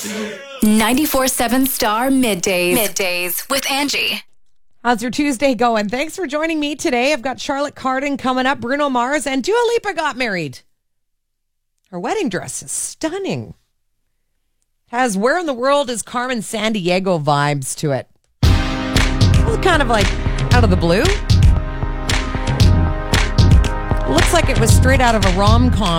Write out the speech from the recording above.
94.7 Star Middays. Middays with Angie. How's your Tuesday going? Thanks for joining me today. I've got Charlotte Cardin coming up, Bruno Mars, and Dua Lipa got married. Her wedding dress is stunning. Has Where in the World is Carmen Sandiego vibes to it. Well, kind of like out of the blue. Looks like it was straight out of a rom-com.